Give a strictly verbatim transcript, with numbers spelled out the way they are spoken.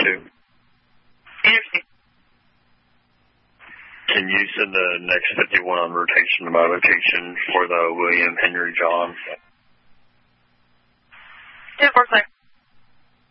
two. Interesting. Can you send the next fifty-one on rotation to my location for the William Henry John?